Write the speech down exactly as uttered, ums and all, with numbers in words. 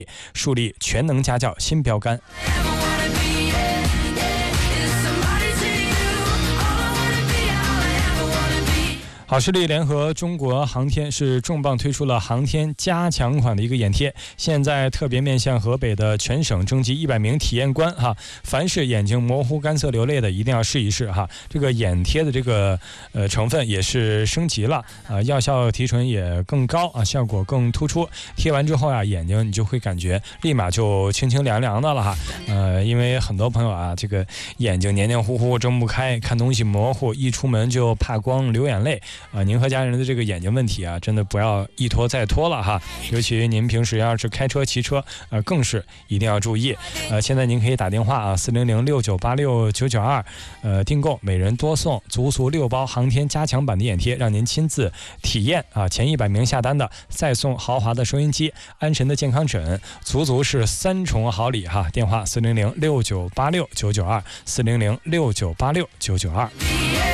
树立全能家教新标杆。好视力联合中国航天是重磅推出了航天加强款的一个眼贴，现在特别面向河北的全省征集一百名体验官哈，凡是眼睛模糊、干涩、流泪的，一定要试一试哈。这个眼贴的这个呃成分也是升级了啊，药效提纯也更高啊，效果更突出。贴完之后啊，眼睛你就会感觉立马就清清凉凉的了哈。呃，因为很多朋友啊，这个眼睛黏黏糊糊、睁不开，看东西模糊，一出门就怕光、流眼泪。啊，您和家人的这个眼睛问题啊，真的不要一拖再拖了哈。尤其您平时要是开车、骑车，呃，更是一定要注意。呃，现在您可以打电话啊，四零零六九八六九九二，呃，订购，每人多送足足六包航天加强版的眼贴，让您亲自体验啊。前一百名下单的，再送豪华的收音机、安神的健康枕，足足是三重好礼哈。电话四零零六九八六九九二，四零零六九八六九九二。